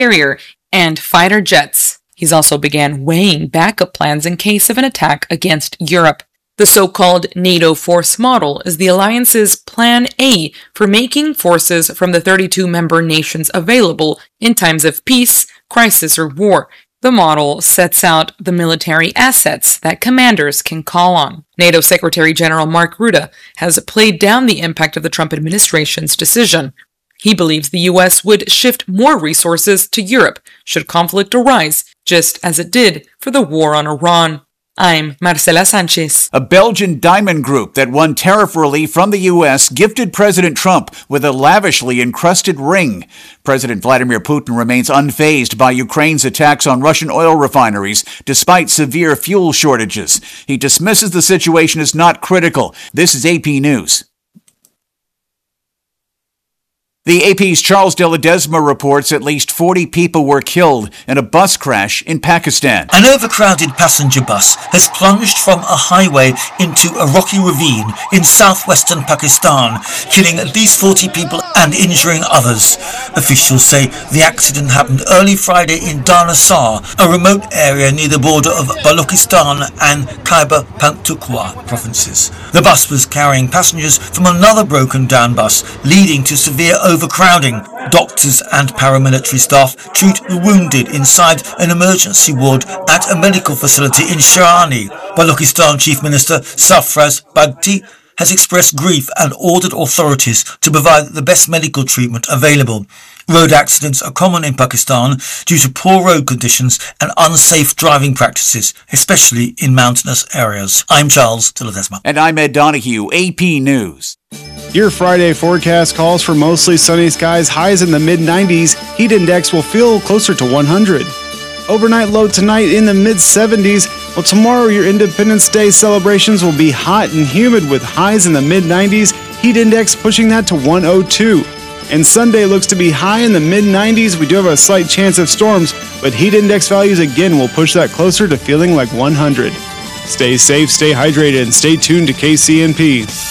carrier and fighter jets. He's also began weighing backup plans in case of an attack against Europe. The so-called NATO force model is the alliance's Plan A for making forces from the 32 member nations available in times of peace, crisis, or war. The model sets out the military assets that commanders can call on. NATO Secretary General Mark Rutte has played down the impact of the Trump administration's decision. He believes the U.S. would shift more resources to Europe should conflict arise, just as it did for the war on Iran. I'm Marcela Sanchez. A Belgian diamond group that won tariff relief from the U.S. gifted President Trump with a lavishly encrusted ring. President Vladimir Putin remains unfazed by Ukraine's attacks on Russian oil refineries, despite severe fuel shortages. He dismisses the situation as not critical. This is AP News. The AP's Charles de Ledesma reports at least 40 people were killed in a bus crash in Pakistan. An overcrowded passenger bus has plunged from a highway into a rocky ravine in southwestern Pakistan, killing at least 40 people and injuring others. Officials say the accident happened early Friday in Darnasar, a remote area near the border of Balochistan and Khyber Pakhtunkhwa provinces. The bus was carrying passengers from another broken-down bus, leading to severe overcrowding. Doctors and paramilitary staff treat the wounded inside an emergency ward at a medical facility in Sharani. Balochistan Chief Minister Sarfraz Bhagti has expressed grief and ordered authorities to provide the best medical treatment available. Road accidents are common in Pakistan due to poor road conditions and unsafe driving practices, especially in mountainous areas. I'm Charles de Ledesma. And I'm Ed Donahue, AP News. Your Friday forecast calls for mostly sunny skies, highs in the mid-90s. Heat index will feel closer to 100. Overnight low tonight in the mid-70s. Well, tomorrow your Independence Day celebrations will be hot and humid with highs in the mid-90s. Heat index pushing that to 102. And Sunday looks to be high in the mid-90s. We do have a slight chance of storms, but heat index values again will push that closer to feeling like 100. Stay safe, stay hydrated, and stay tuned to KCNP.